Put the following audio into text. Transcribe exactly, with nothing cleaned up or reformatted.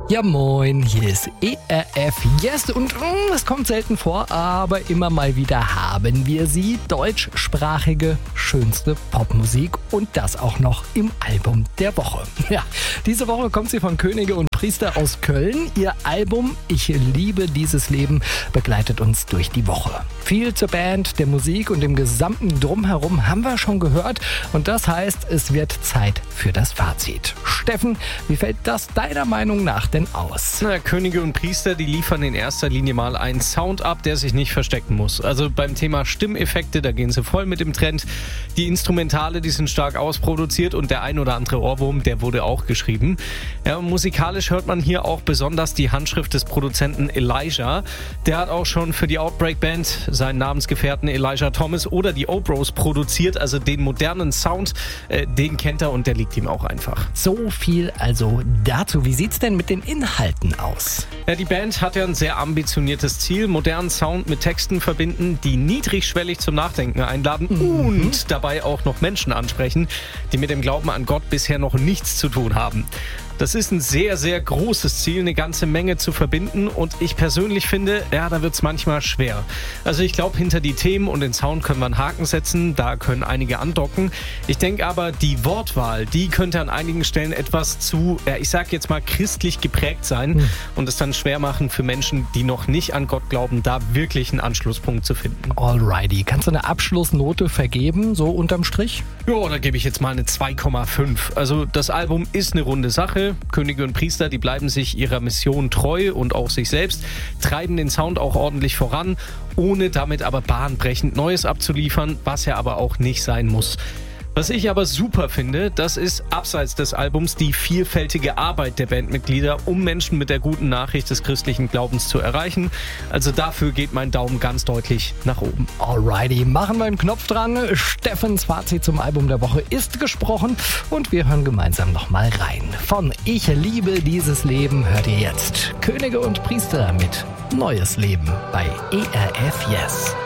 Ja moin, hier ist E R F Yes und mm, es kommt selten vor, aber immer mal wieder haben wir sie. Deutschsprachige, schönste Popmusik und das auch noch im Album der Woche. Ja, diese Woche kommt sie von Könige und Priester aus Köln. Ihr Album Ich liebe dieses Leben begleitet uns durch die Woche. Viel zur Band, der Musik und dem gesamten Drumherum haben wir schon gehört und das heißt, es wird Zeit für das Fazit. Steffen, wie fällt das deiner Meinung nach denn aus? Na, Könige und Priester, die liefern in erster Linie mal einen Sound ab, der sich nicht verstecken muss. Also beim Thema Stimmeffekte, da gehen sie voll mit dem Trend. Die Instrumentale, die sind stark ausproduziert und der ein oder andere Ohrwurm, der wurde auch geschrieben. Ja, musikalisch hört man hier auch besonders die Handschrift des Produzenten Elijah. Der hat auch schon für die Outbreak Band seinen Namensgefährten Elijah Thomas oder die Obros produziert. Also den modernen Sound, äh, den kennt er und der liegt ihm auch einfach. So viel also dazu. Wie sieht's denn mit den Inhalten aus? Ja, die Band hat ja ein sehr ambitioniertes Ziel, modernen Sound mit Texten verbinden, die niedrigschwellig zum Nachdenken einladen mhm. und dabei auch noch Menschen ansprechen, die mit dem Glauben an Gott bisher noch nichts zu tun haben. Das ist ein sehr, sehr großes Ziel, eine ganze Menge zu verbinden und ich persönlich finde, ja, da wird es manchmal schwer. Also ich glaube, hinter die Themen und den Sound können wir einen Haken setzen, da können einige andocken. Ich denke aber, die Wortwahl, die könnte an einigen Stellen etwas zu, ja, ich sag jetzt mal, christlich geprägt sein hm. und es dann schwer machen für Menschen, die noch nicht an Gott glauben, da wirklich einen Anschlusspunkt zu finden. Alrighty, kannst du eine Abschlussnote vergeben, so unterm Strich? Ja, da gebe ich jetzt mal eine zwei Komma fünf. Also das Album ist eine runde Sache. Könige und Priester, die bleiben sich ihrer Mission treu und auch sich selbst, treiben den Sound auch ordentlich voran, ohne damit aber bahnbrechend Neues abzuliefern, was ja aber auch nicht sein muss. Was ich aber super finde, das ist abseits des Albums die vielfältige Arbeit der Bandmitglieder, um Menschen mit der guten Nachricht des christlichen Glaubens zu erreichen. Also dafür geht mein Daumen ganz deutlich nach oben. Alrighty, machen wir einen Knopf dran. Steffens Fazit zum Album der Woche ist gesprochen und wir hören gemeinsam nochmal rein. Von Ich liebe dieses Leben hört ihr jetzt Könige und Priester mit Neues Leben bei E R F Yes.